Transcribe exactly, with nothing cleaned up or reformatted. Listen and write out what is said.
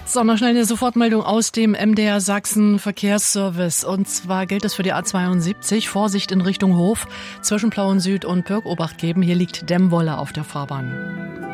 So, noch schnell eine Sofortmeldung aus dem M D R Sachsen Verkehrsservice. Und zwar gilt es für die A zweiundsiebzig. Vorsicht in Richtung Hof zwischen Plauen Süd und Pörkobacht geben. Hier liegt Dämmwolle auf der Fahrbahn.